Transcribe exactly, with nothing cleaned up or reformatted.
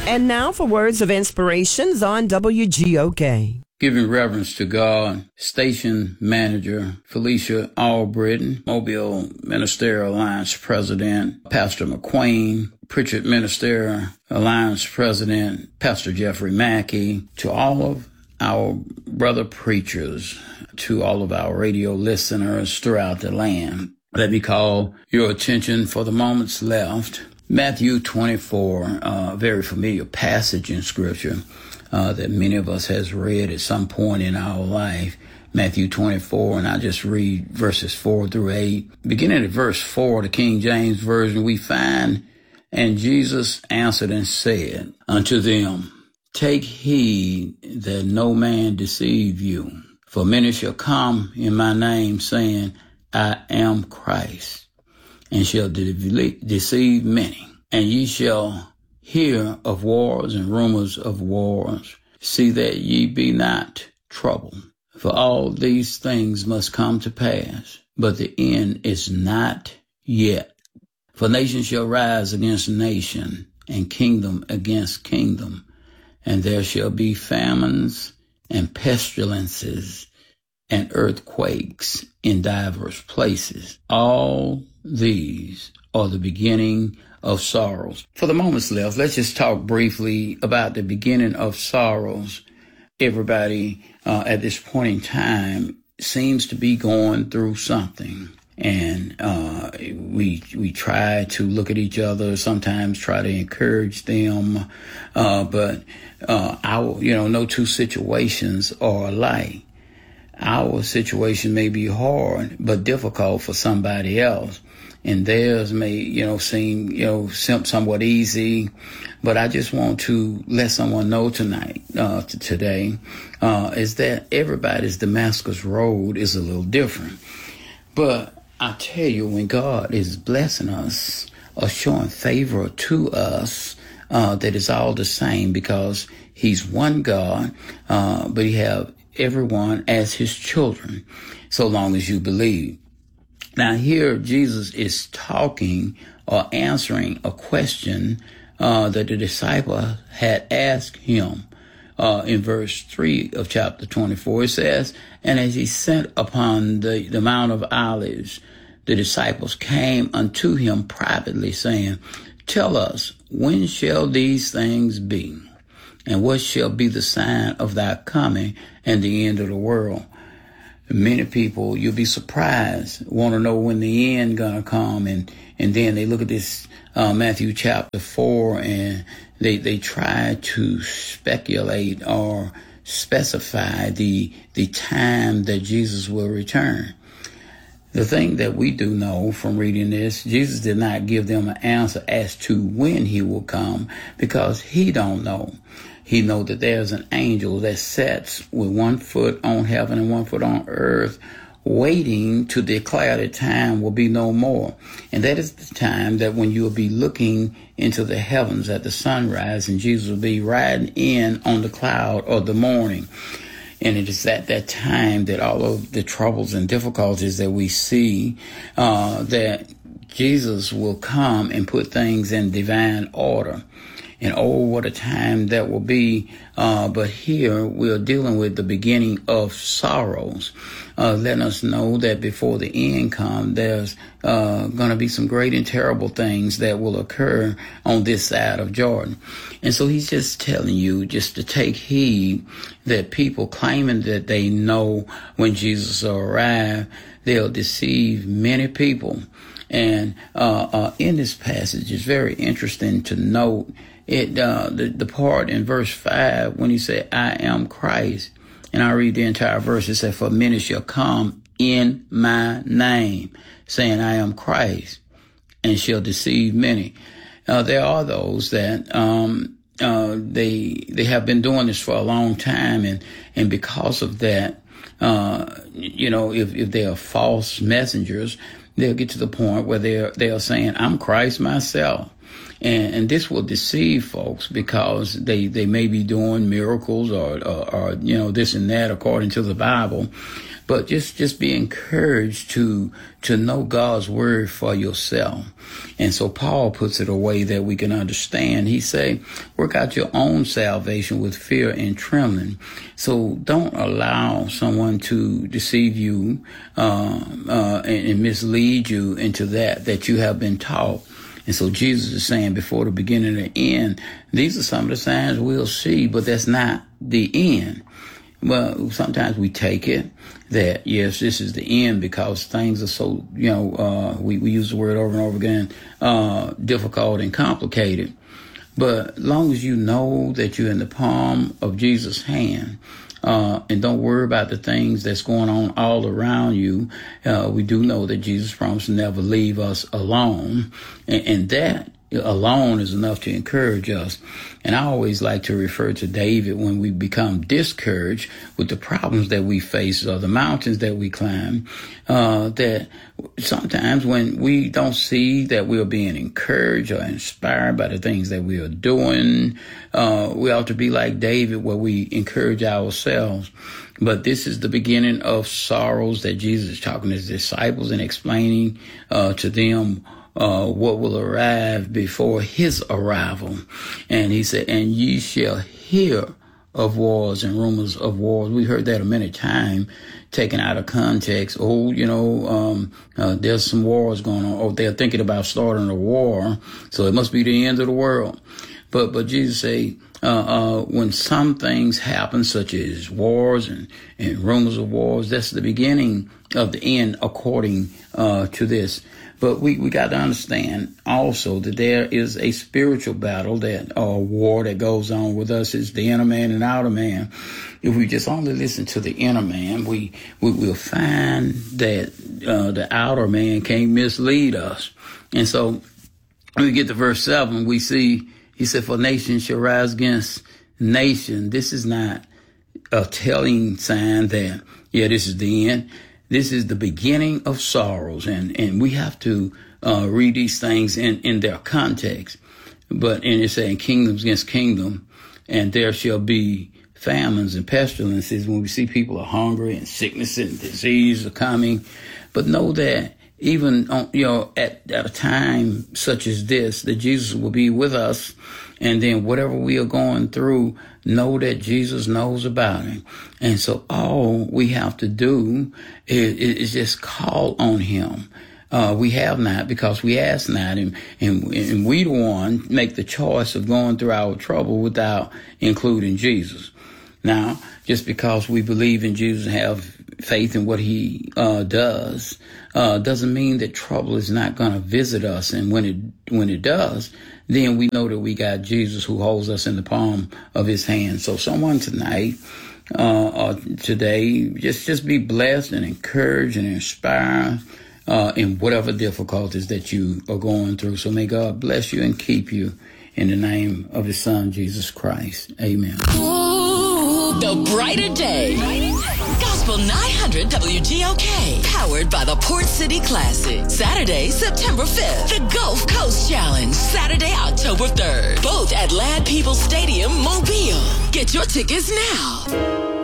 And now for words of inspirations on W G O K. Giving reverence to God, Station Manager Felicia Albritton, Mobile Ministerial Alliance President Pastor McQueen, Pritchard Ministerial Alliance President Pastor Jeffrey Mackey, to all of our brother preachers, to all of our radio listeners throughout the land. Let me call your attention for the moments left. Matthew twenty-four, a very familiar passage in Scripture uh, that many of us has read at some point in our life. Matthew twenty-four, and I just read verses four through eight. Beginning at verse four, the King James Version, we find, "And Jesus answered and said unto them, Take heed that no man deceive you. For many shall come in my name, saying, I am Christ, and shall de- deceive many. And ye shall hear of wars and rumors of wars. See that ye be not troubled. For all these things must come to pass, but the end is not yet. For nation shall rise against nation, and kingdom against kingdom. And there shall be famines and pestilences and earthquakes in divers places. All these are the beginning of sorrows." For the moments left, let's just talk briefly about the beginning of sorrows. Everybody uh, at this point in time seems to be going through something. And uh, we we try to look at each other, sometimes try to encourage them. Uh, but uh, our, you know, no two situations are alike. Our situation may be hard, but difficult for somebody else. And theirs may, you know, seem, you know, somewhat easy. But I just want to let someone know tonight, uh, t- today, uh, is that everybody's Damascus road is a little different. But I tell you, when God is blessing us or showing favor to us, uh, that is all the same, because he's one God, uh, but he have everyone as his children, so long as you believe. Now here Jesus is talking or answering a question uh, that the disciple had asked him. Uh, in verse three of chapter twenty-four, it says, "And as he sat upon the, the Mount of Olives, the disciples came unto him privately, saying, Tell us, when shall these things be? And what shall be the sign of thy coming and the end of the world?" Many people, you'll be surprised, want to know when the end gonna come, and and then they look at this uh, Matthew chapter four, and they they try to speculate or specify the the time that Jesus will return. The thing that we do know from reading this, Jesus did not give them an answer as to when he will come, because he don't know. He knows that there's an angel that sits with one foot on heaven and one foot on earth, waiting to declare that time will be no more. And that is the time that when you'll be looking into the heavens at the sunrise, and Jesus will be riding in on the cloud of the morning. And it is at that time that all of the troubles and difficulties that we see, uh, that Jesus will come and put things in divine order. And oh, what a time that will be. Uh, but here we're dealing with the beginning of sorrows, uh, letting us know that before the end comes, there's uh, going to be some great and terrible things that will occur on this side of Jordan. And so he's just telling you just to take heed that people claiming that they know when Jesus will arrive, they'll deceive many people. And uh, uh, in this passage, it's very interesting to note It uh, the, the part in verse five when he said, I am Christ. And I read the entire verse. It said, for many shall come in my name, saying, I am Christ, and shall deceive many. Uh, there are those that um, uh, they they have been doing this for a long time. And, and because of that, uh, you know, if, if they are false messengers, they'll get to the point where they're, they are saying, I'm Christ myself. And, and this will deceive folks because they, they may be doing miracles or, or, or, you know, this and that according to the Bible. but just, just be encouraged to, to know God's word for yourself. And so Paul puts it a way that we can understand. He say, work out your own salvation with fear and trembling. So don't allow someone to deceive you, uh, uh, and, and mislead you into that, that you have been taught. And so Jesus is saying before the beginning and the end, these are some of the signs we'll see, but that's not the end. Well, sometimes we take it that, yes, this is the end because things are so, you know, uh, we, we use the word over and over again, uh, difficult and complicated. But as long as you know that you're in the palm of Jesus' hand, uh, and don't worry about the things that's going on all around you, uh, we do know that Jesus promised to never leave us alone. And, and that alone is enough to encourage us. And I always like to refer to David when we become discouraged with the problems that we face or the mountains that we climb, uh, that sometimes when we don't see that we're being encouraged or inspired by the things that we are doing, uh, we ought to be like David where we encourage ourselves. But this is the beginning of sorrows that Jesus is talking to his disciples and explaining uh, to them Uh, what will arrive before his arrival. And he said, and ye shall hear of wars and rumors of wars. We heard that a many times, taken out of context. Oh, you know, um, uh, there's some wars going on. Oh, they're thinking about starting a war, so it must be the end of the world. But, but Jesus say, uh, uh, when some things happen, such as wars and, and rumors of wars, that's the beginning of the end according, uh, to this. But we, we got to understand also that there is a spiritual battle, that or war that goes on with us. Is the inner man and outer man. If we just only listen to the inner man, we, we will find that uh, the outer man can't mislead us. And so when we get to verse seven, we see, he said, for nation shall rise against nation. This is not a telling sign that, yeah, this is the end. This is the beginning of sorrows, and, and we have to uh, read these things in, in their context. But and it's saying kingdoms against kingdom, and there shall be famines and pestilences when we see people are hungry and sickness and disease are coming. But know that even on, you know at, at a time such as this, that Jesus will be with us, and then whatever we are going through, know that Jesus knows about it. And so all we have to do is, is just call on him. Uh, we have not because we ask not, and, and, and we the one make the choice of going through our trouble without including Jesus. Now, just because we believe in Jesus and have faith in what he uh, does, uh, doesn't mean that trouble is not going to visit us. And when it when it does, then we know that we got Jesus who holds us in the palm of his hand. So someone tonight uh, or today, just, just be blessed and encouraged and inspired uh, in whatever difficulties that you are going through. So may God bless you and keep you in the name of his son, Jesus Christ. Amen. The brighter day. Gospel nine hundred W G O K. Powered by the Port City Classic. Saturday, September fifth. The Gulf Coast Challenge. Saturday, October third. Both at Ladd Peoples Stadium, Mobile. Get your tickets now.